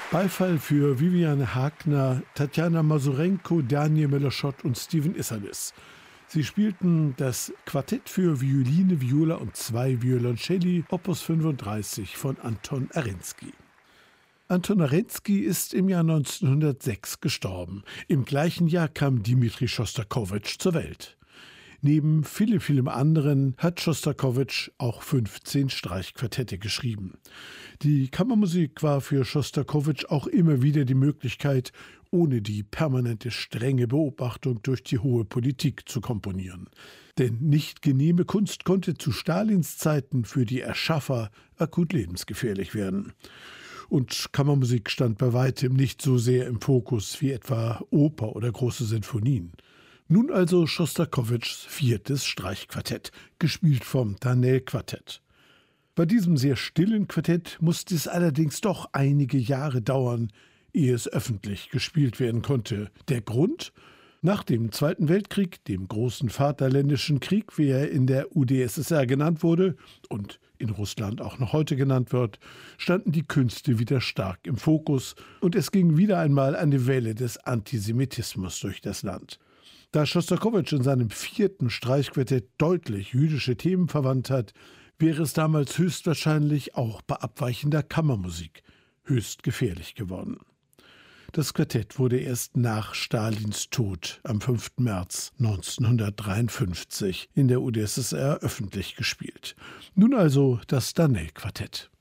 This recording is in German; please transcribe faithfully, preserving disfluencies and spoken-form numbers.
Beifall für Viviane Hagner, Tatjana Masurenko, Daniel Meloschott und Steven Isserlis. Sie spielten das Quartett für Violine, Viola und zwei Violoncelli, Opus fünfunddreißig von Anton Arensky. Anton Arensky ist im Jahr neunzehnhundertsechs gestorben. Im gleichen Jahr kam Dmitri Schostakowitsch zur Welt. Neben vielen, vielen anderen hat Schostakowitsch auch fünfzehn Streichquartette geschrieben. Die Kammermusik war für Schostakowitsch auch immer wieder die Möglichkeit, ohne die permanente strenge Beobachtung durch die hohe Politik zu komponieren. Denn nicht genehme Kunst konnte zu Stalins Zeiten für die Erschaffer akut lebensgefährlich werden. Und Kammermusik stand bei weitem nicht so sehr im Fokus wie etwa Oper oder große Sinfonien. Nun also Schostakowitschs viertes Streichquartett, gespielt vom Tanell-Quartett. Bei diesem sehr stillen Quartett musste es allerdings doch einige Jahre dauern, ehe es öffentlich gespielt werden konnte. Der Grund? Nach dem Zweiten Weltkrieg, dem großen Vaterländischen Krieg, wie er in der U d S S R genannt wurde und in Russland auch noch heute genannt wird, standen die Künste wieder stark im Fokus und es ging wieder einmal eine Welle des Antisemitismus durch das Land. Da Schostakowitsch in seinem vierten Streichquartett deutlich jüdische Themen verwandt hat, wäre es damals höchstwahrscheinlich auch bei abweichender Kammermusik höchst gefährlich geworden. Das Quartett wurde erst nach Stalins Tod am fünften März neunzehnhundertdreiundfünfzig in der U d S S R öffentlich gespielt. Nun also das Tanell-Quartett.